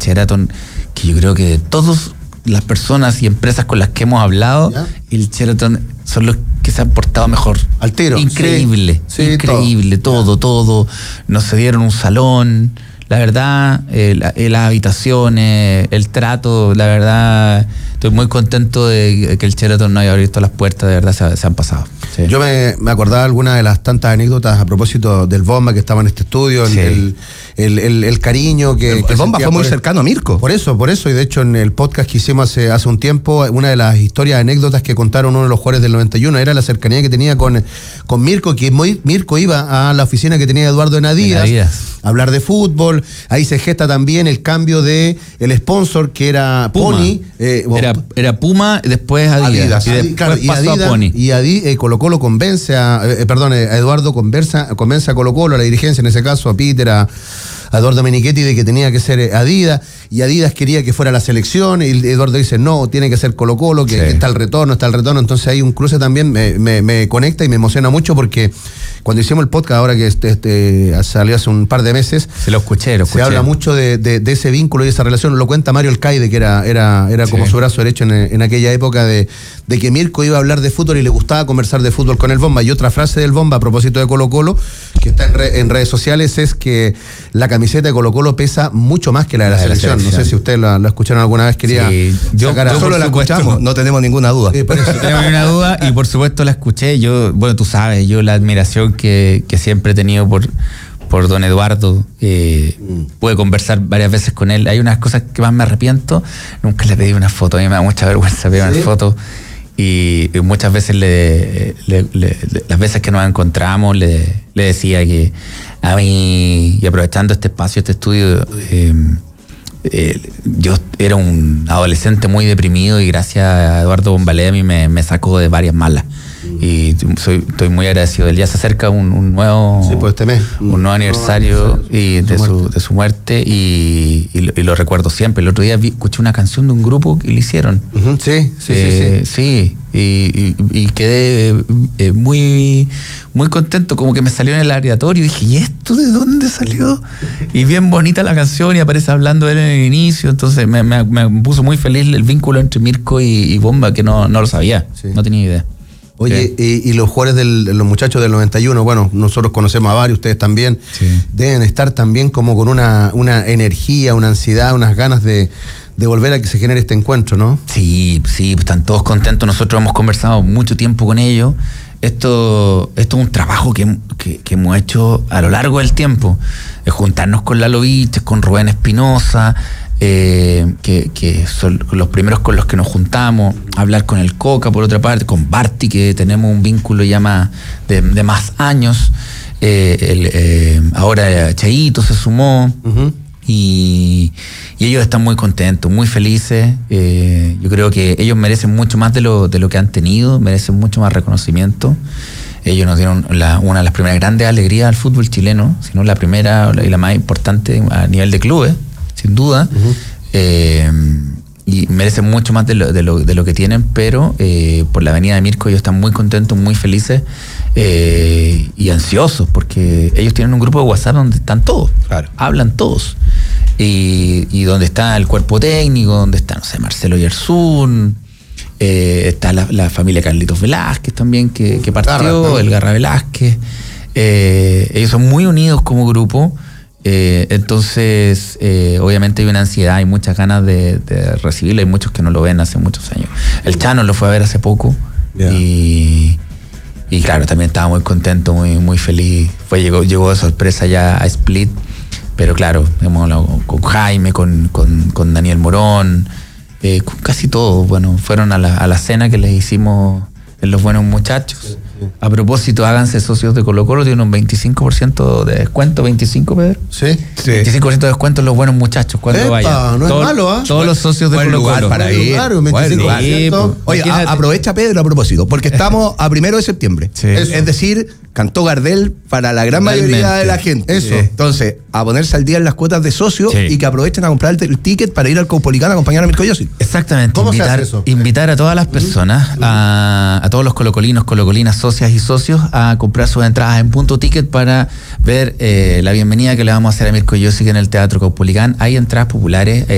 Sheraton, que yo creo que de todas las personas y empresas con las que hemos hablado, ¿ya? El Sheraton son los que se han portado mejor. Al tiro. Increíble, sí, increíble, todo. Nos cedieron un salón, la verdad, las habitaciones, el trato, la verdad, estoy muy contento de que el Sheraton no haya abierto las puertas, de verdad se han pasado. Sí. Yo me acordaba algunas de las tantas anécdotas a propósito del Bomba que estaba en este estudio, sí. el cariño que el Bomba fue muy cercano a Mirko. Por eso, y de hecho en el podcast que hicimos hace un tiempo, una de las historias, anécdotas que contaron uno de los jugadores del 91 era la cercanía que tenía con Mirko, que Mirko iba a la oficina que tenía Eduardo en Adidas. Hablar de fútbol, ahí se gesta también el cambio de el sponsor que era Puma. Pony. Era Puma, después Adidas. Y después pasó Adidas, a Pony. Y Colo-Colo convence a Eduardo convence a Colo-Colo, a la dirigencia en ese caso, a Peter, a Eduardo Menichetti, de que tenía que ser Adidas, y Adidas quería que fuera la selección, y Eduardo dice, no, tiene que ser Colo-Colo, que está el retorno, entonces hay un cruce también, me conecta y me emociona mucho, porque cuando hicimos el podcast, ahora que salió hace un par de meses, lo escuché. Se habla mucho de ese vínculo y esa relación, lo cuenta Mario Alcaide, que era como su brazo derecho en aquella época, de que Mirko iba a hablar de fútbol y le gustaba conversar de fútbol con el Bomba. Y otra frase del Bomba a propósito de Colo-Colo, que está en redes sociales, es que la camiseta de Colo-Colo pesa mucho más que la de la selección. No sé si ustedes lo escucharon alguna vez, quería yo solo la escuchamos, no tenemos ninguna duda. No tenemos ninguna duda, y por supuesto la escuché. Tú sabes, la admiración que siempre he tenido por don Eduardo, pude conversar varias veces con él. Hay unas cosas que más me arrepiento, nunca le pedí una foto, a mí me da mucha vergüenza pedir una foto, y muchas veces las veces que nos encontramos le decía que a mí, y aprovechando este espacio, este estudio, yo era un adolescente muy deprimido, y gracias a Eduardo Bombalé a mí me sacó de varias malas. Y estoy muy agradecido de él. Ya se acerca un nuevo un nuevo aniversario de su muerte, y lo recuerdo siempre. El otro día escuché una canción de un grupo que le hicieron. Sí, y quedé muy contento, como que me salió en el aleatorio y dije, ¿y esto de dónde salió? Y bien bonita la canción, y aparece hablando de él en el inicio, entonces me puso muy feliz el vínculo entre Mirko y Bomba, que no lo sabía, no tenía idea. Oye, y los jugadores los muchachos del 91, bueno, nosotros conocemos a varios, ustedes también, deben estar también como con una energía, una ansiedad, unas ganas de volver a que se genere este encuentro, ¿no? Sí, están todos contentos. Nosotros hemos conversado mucho tiempo con ellos. Esto es un trabajo que hemos hecho a lo largo del tiempo. Juntarnos con Lalo Vilches, con Rubén Espinosa, que son los primeros con los que nos juntamos, hablar con el Coca, por otra parte, con Barty, que tenemos un vínculo ya más de más años. Ahora Cheito se sumó. Y ellos están muy contentos, muy felices. Yo creo que ellos merecen mucho más de lo que han tenido, merecen mucho más reconocimiento. Ellos nos dieron una de las primeras grandes alegrías al fútbol chileno, si no la primera y la más importante a nivel de clubes, sin duda. Y merecen mucho más de lo que tienen, pero por la venida de Mirko ellos están muy contentos, muy felices, y ansiosos, porque ellos tienen un grupo de WhatsApp donde están todos, hablan todos, y donde está el cuerpo técnico, donde está, no sé, Marcelo Yersun, está la familia Carlitos Velázquez también, que partió, el Garra Velázquez. Ellos son muy unidos como grupo. Entonces obviamente hay una ansiedad, hay muchas ganas de recibirlo. Hay muchos que no lo ven hace muchos años. El Chano lo fue a ver hace poco, y claro, también estaba muy contento, muy feliz. Llegó de sorpresa ya a Split, pero claro, hemos hablado con Jaime, con Daniel Morón, con casi todos. Bueno, fueron a la cena que les hicimos en Los Buenos Muchachos. A propósito, háganse socios de Colo-Colo, tienen un 25% de descuento. ¿25, Pedro? Sí. 25% de descuento en Los Buenos Muchachos cuando vayan. No es malo, ¿ah? Todos los socios de Colo-Colo. Para ir. Claro, 25%. Oye, aprovecha, Pedro, a propósito, porque estamos a 1 de septiembre. Sí. Es decir, cantó Gardel para la gran mayoría de la gente. Eso. Entonces, a ponerse al día en las cuotas de socio, y que aprovechen a comprar el ticket para ir al Caupolicán a acompañar a Mirko Yossi. Exactamente. ¿Cómo se hace eso? Invitar a todas las personas, a todos los colocolinos, colocolinas, socias y socios, a comprar sus entradas en Punto Ticket para ver la bienvenida que le vamos a hacer a Mirko Yossi en el Teatro Caupolicán. Hay entradas populares.